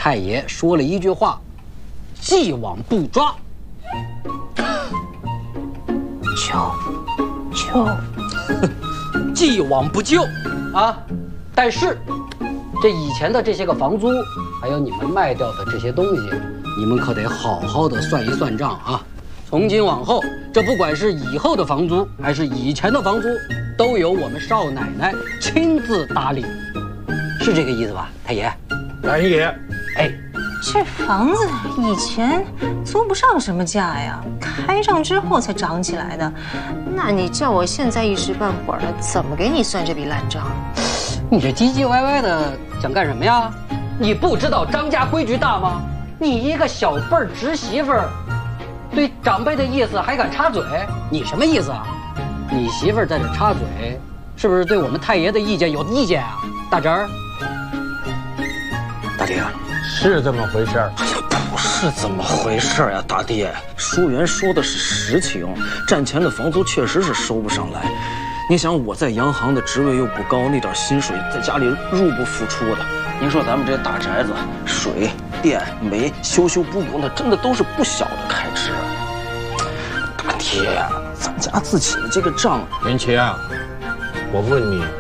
太爷说了一句话：“既往不抓。”救，既往不咎啊！但是，这以前的这些个房租，还有你们卖掉的这些东西，你们可得好好的算一算账啊！从今往后，这不管是以后的房租，还是以前的房租，都由我们少奶奶亲自打理，是这个意思吧，太爷？ 蓝爷， 哎， 这房子以前租不上什么价呀，开张之后才涨起来的。那你叫我现在一时半会儿的，怎么给你算这笔烂账？ 你这唧唧歪歪的想干什么呀？你不知道张家规矩大吗？你一个小辈儿侄媳妇儿，对长辈的意思还敢插嘴？你什么意思啊？你媳妇儿在这插嘴，是不是对我们太爷的意见有意见啊？大侄儿， 大爹， 是这么回事儿。 哎呀，不是这么回事儿呀，大爹。疏远说的是实情，战前的房租确实是收不上来。你想我在洋行的职位又不高，那点薪水在家里入不敷出的。您说咱们这些大宅子，水电煤修补补，那真的都是不小的开支。大爹呀，咱家自己的这个账， 云奇啊，我问你，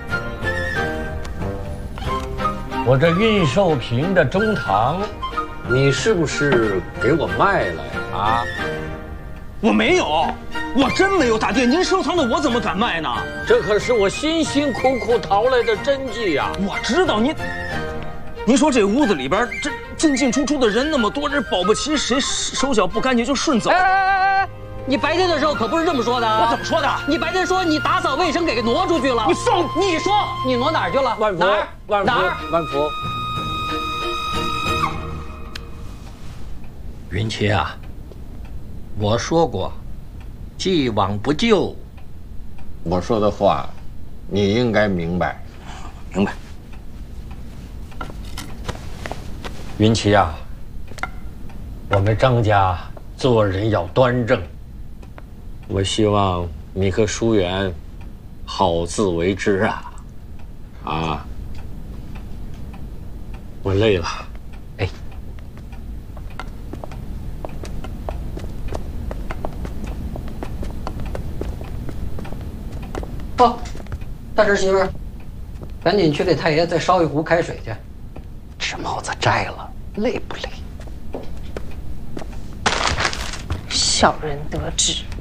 我这运寿平的中堂，你是不是给我卖了呀？啊？ 我没有，我真没有，大爹，您收藏的我怎么敢卖呢？ 这可是我辛辛苦苦淘来的真迹呀！ 我知道您说这屋子里边这进出出的人那么多，这保不齐谁手脚不干净就顺走。 哎，你白天的时候可不是这么说的。 我怎么说的？ 你白天说你打扫卫生给挪出去了。 你放！ 你说你挪哪儿去了？ 万福， 哪儿？ 万福， 哪儿？ 万福。 云奇啊，我说过，既往不咎。 我说的话，你应该明白。 明白。 云奇啊，我们张家做人要端正。我希望你和疏远好自为之啊！啊，我累了。 哎，哦，大侄媳妇儿，赶紧去给太爷再烧一壶开水去。这帽子摘了，累不累？ 小人得志。